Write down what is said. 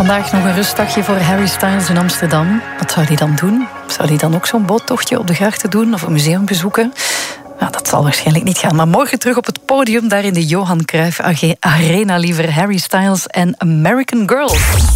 Vandaag nog een rustdagje voor Harry Styles in Amsterdam. Wat zou hij dan doen? Zou hij dan ook zo'n boottochtje op de grachten doen of een museum bezoeken? Nou, dat zal waarschijnlijk niet gaan. Maar morgen terug op het podium, daar in de Johan Cruijff Arena, liever Harry Styles en American Girl.